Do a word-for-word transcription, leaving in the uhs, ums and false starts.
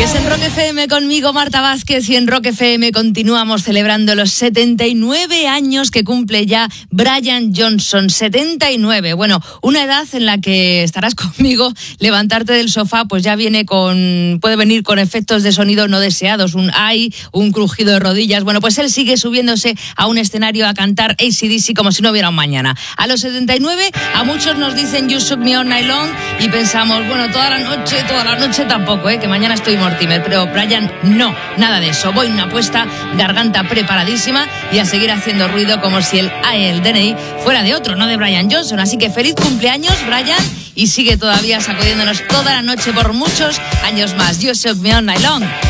Es en Rock F M conmigo, Marta Vázquez, y en Rock F M continuamos celebrando los setenta y nueve años que cumple ya Brian Johnson. setenta y nueve. Bueno, una edad en la que estarás conmigo, levantarte del sofá, pues ya viene con, puede venir con efectos de sonido no deseados, un ay, un crujido de rodillas. Bueno, pues él sigue subiéndose a un escenario a cantar A C D C como si no hubiera un mañana. A los setenta y nueve, a muchos nos dicen You Shook Me All Night Long y pensamos, bueno, toda la noche, toda la noche tampoco, ¿eh? Que mañana estoy muerto. Pero Brian, no, nada de eso. Voy una apuesta, garganta preparadísima y a seguir haciendo ruido como si el, el D N I fuera de otro, no de Brian Johnson. Así que feliz cumpleaños, Brian, y sigue todavía sacudiéndonos toda la noche por muchos años más. You Shook Me All Night Long.